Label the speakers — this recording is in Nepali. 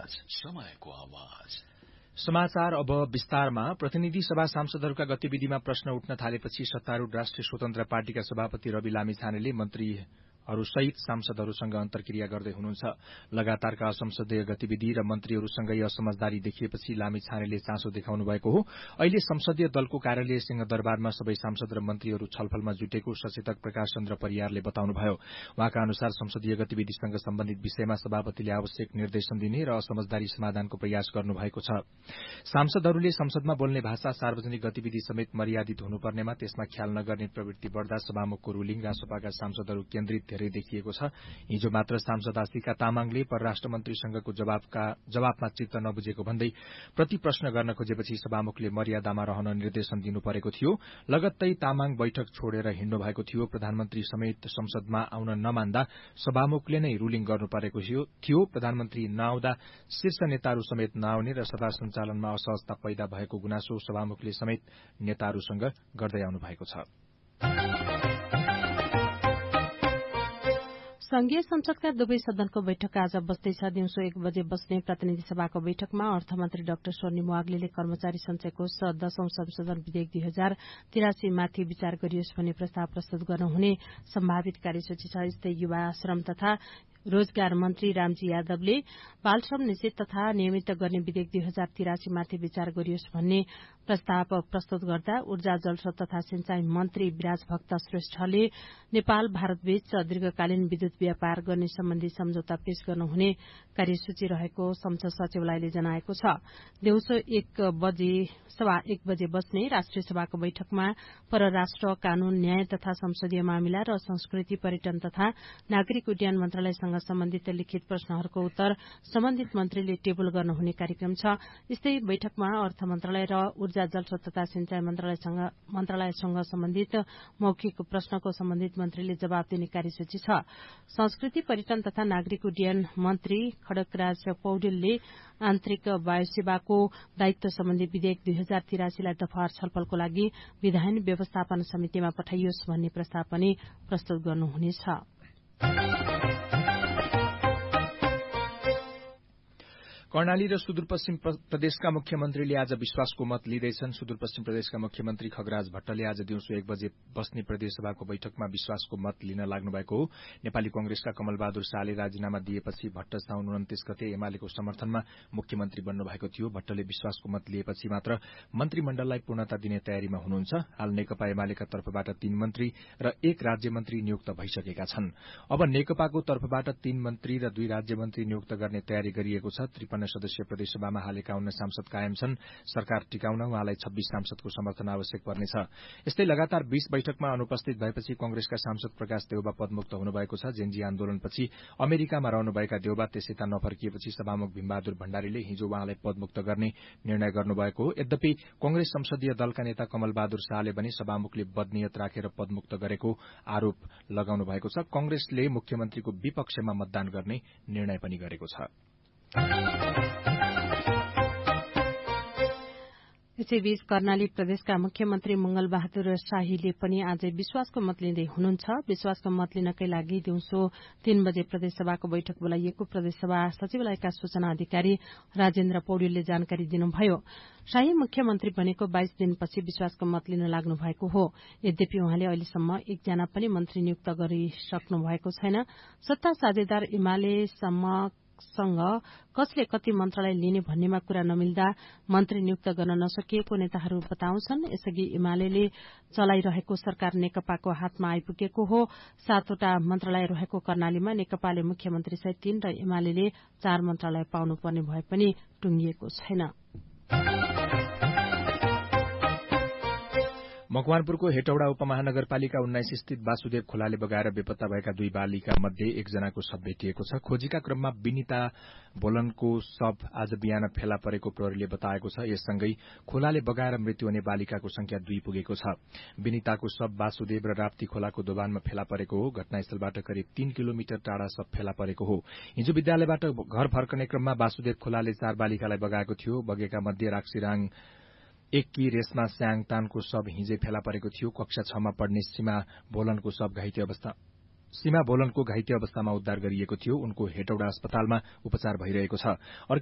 Speaker 1: आवाज, समयको आवाज।
Speaker 2: समाचार अब विस्तारमा। प्रतिनिधि सभा सांसदहरूका गतिविधिमा प्रश्न उठ्न थालेपछि सत्तारूढ़ राष्ट्रिय स्वतन्त्र पार्टीका सभापति रवि लामिछानेले मन्त्रीहरूसहित सांसदहरूसँग अन्तर्क्रिया गर्दै हुनुहुन्छ। लगातारका असंसदीय गतिविधि र मन्त्रीहरूसँगै असमझदारी देखिएपछि लामिछानेले चासो देखाउनु भएको हो। अहिले संसदीय दलको कार्यालय सिंहदरबारमा सबै सांसद र मन्त्रीहरू छलफलमा जुटेको सचेतक प्रकाश चन्द्र परियारले बताउनुभयो। उहाँका अनुसार संसदीय गतिविधिसँग सम्बन्धित विषयमा सभापतिले आवश्यक निर्देशन दिने र असमझदारी समाधानको प्रयास गर्नुभएको छ। सांसदहरूले संसदमा बोल्ने भाषा सार्वजनिक गतिविधि समेत मर्यादित हुनुपर्नेमा त्यसमा ख्याल नगर्ने प्रवृत्ति बढ़दा सभामुखको रूलिङ रासोपाका सांसदहरू केन्द्रित धेरै देखिएको छ। हिजो मात्र सांसद आशिका तामाङले परराष्ट्र मन्त्रीसँगको जवाफमा चित्त नबुझेको भन्दै प्रति प्रश्न गर्न खोजेपछि सभामुखले मर्यादामा रहन निर्देशन दिनु परेको थियो। लगत्तै तामाङ बैठक छोडेर हिँड्नु भएको थियो। प्रधानमन्त्री समेत संसदमा आउन नमान्दा सभामुखले नै रूलिङ गर्नु परेको थियो। प्रधानमन्त्री नआउँदा शीर्ष नेताहरू समेत नआउने र सभा सञ्चालनमा असहजता पैदा भएको गुनासो सभामुखले समेत नेताहरूसँग गर्दै आउनु भएको छ।
Speaker 3: संघीय संसदका दुवै सदनको बैठक आज बस्दैछ। दिउँसो 1 बजे बस्ने प्रतिनिधि सभाको बैठकमा अर्थमन्त्री डाक्टर स्वर्णिम वाग्लेले कर्मचारी सञ्चय कोष र 10औं संशोधन विधेयक 2083 माथि विचार गरियोस् भन्ने प्रस्ताव प्रस्तुत गर्नुहुने सम्भावित कार्यसूची छ। यस्तै युवा श्रम तथा रोजगार मन्त्री रामजी यादवले बाल श्रम निषेध तथा नियमित गर्ने विधेयक 2083 माथि विचार गरियोस् भन्ने प्रस्ताव प्रस्तुत गर्दा ऊर्जा जलस्रोत तथा सिंचाई मन्त्री विराज भक्त श्रेष्ठले नेपाल भारतबीच दीर्घकालीन विद्युत व्यापार गर्ने सम्बन्धी सम्झौता पेश गर्नुहुने कार्यसूची रहेको संसद सचिवालयले जनाएको छ। दिउँसो 1 बजे बस्ने राष्ट्रिय सभाको बैठकमा परराष्ट्र कानून न्याय तथा संसदीय मामिला र संस्कृति पर्यटन तथा नागरिक उड्डयन मन्त्रालयसँग सम्बन्धित लिखित प्रश्नहरूको उत्तर सम्बन्धित मन्त्रीले टेबल गर्नुहुने कार्यक्रम छ। यस्तै बैठकमा अर्थ मन्त्रालय र ऊर्जा जलस्रोत तथा सिंचाई मन्त्रालयसँग सम्बन्धित मौखिक प्रश्नको सम्बन्धित मन्त्रीले जवाब दिने कार्यसूची छ। संस्कृति पर्यटन तथा नागरिक उड्डयन मन्त्री खड्गराज पौडेलले आन्तरिक वायुसेवाको दायित्व सम्बन्धी विधेयक 2083 लाई दफावार छलफलको लागि विधायन व्यवस्थापन समितिमा पठाइयोस् भन्ने प्रस्ताव पनि प्रस्तुत गर्नुहुनेछ।
Speaker 2: कर्णाली र सुदूरपश्चिम प्रदेशका मुख्यमन्त्रीले आज विश्वासको मत लिँदैछन्। सुदूरपश्चिम प्रदेशका मुख्यमन्त्री खगराज भट्टले आज दिउँसो 1 बजे बस्ने प्रदेशसभाको बैठकमा विश्वासको मत लिन लाग्नु भएको हो। नेपाली कंग्रेसका कमलबहादुर शाहले राजीनामा दिएपछि भट्ट साउन 29 गते एमालेको समर्थनमा मुख्यमन्त्री बन्नु भएको थियो। भट्टले विश्वासको मत लिएपछि मात्र मन्त्रीमण्डललाई पूर्णता दिने तयारीमा हुनुहुन्छ। हाल नेकपा एमालेका तर्फबाट 3 मन्त्री र 1 राज्यमन्त्री नियुक्त भइसकेका छन्। अब नेकपाको तर्फबाट 3 मन्त्री र 2 राज्यमन्त्री नियुक्त गर्ने तयारी गरिएको छ। 53 सदस्यीय प्रदेशसभामा हाल 51 सांसद कायम छन्। सरकार टिकाउन उहाँलाई 26 सांसदको समर्थन आवश्यक पर्नेछ। यस्तै लगातार 20 बैठकमा अनुपस्थित भएपछि कंग्रेसका सांसद प्रकाश देउबा पदमुक्त हुनुभएको छ। जेन्जी आन्दोलनपछि अमेरिकामा रहनुभएका देउबा त्यसैता नफर्किएपछि सभामुख भीमबहादुर भण्डारीले हिजो उहाँलाई पदमुक्त गर्ने निर्णय गर्नुभएको हो। यद्यपि कंग्रेस संसदीय दलका नेता कमलबहादुर शाहले पनि सभामुखले बदनियत राखेर पदमुक्त गरेको आरोप लगाउनु भएको छ। कंग्रेसले मुख्यमन्त्रीको विपक्षमा मतदान गर्ने निर्णय पनि गरेको छ।
Speaker 3: यसैबीच कर्णाली प्रदेशका मुख्यमन्त्री मंगलबहादुर शाहीले पनि आज विश्वासको मत लिँदै हुनुहुन्छ। विश्वासको मत लिनकै लागि दिउँसो 3 बजे प्रदेशसभाको बैठक बोलाइएको प्रदेशसभा सचिवालयका सूचना अधिकारी राजेन्द्र पौडेलले जानकारी दिनुभयो। शाही मुख्यमन्त्री बनेको 22 दिनपछि विश्वासको मत लिन लाग्नु भएको हो। यद्यपि उहाँले अहिलेसम्म 1 जना पनि मन्त्री नियुक्त गरिसक्नु भएको छैन। सत्ता साझेदार एमालेसँग कसले कति मन्त्रालय लिने भन्नेमा कुरा नमिल्दा मन्त्री नियुक्त गर्न नसकिएको नेताहरू बताउँछन्। यसअघि एमाले चलाइरहेको सरकार नेकपाको हातमा आइपुगेको हो। 7वटा मन्त्रालय रहेको कर्णालीमा नेकपाले मुख्यमन्त्री सहित 3 र एमाले 4 मन्त्रालय पाउनुपर्ने भए पनि टुंगिएको छैन।
Speaker 2: मकवानपुरको हेटौडा उपमहानगरपालिका 19 स्थित वासुदेव खोलाले बगाएर बेपत्ता भएका 2 बालिका मध्ये 1 जनाको शव भेटिएको छ। खोजीका क्रममा विनिता बोलनको शव आज बिहान फेला परेको प्रहरीले बताएको छ। यससँगै खोलाले बगाएर मृत्यु हुने बालिकाको संख्या 2 पुगेको छ। विनिताको शव वासुदेव र राप्ती खोलाको दोभानमा फेला परेको हो। घटनास्थलबाट करिब 3 किलोमिटर टाढा शव फेला परेको हो। हिजो विद्यालयबाट घर फर्कने क्रममा वासुदेव खोलाले 4 बालिकालाई बगाएको थियो। बगेका मध्ये राक्सीराङ 1 की रेशमा स्याङतानको शव हिजै फेला परेको थियो। कक्षा 6 मा पढ्ने सीमा बोलनको घाइते अवस्थामा उद्धार गरिएको थियो। उनको हेटौडा अस्पतालमा उपचार भइरहेको छ।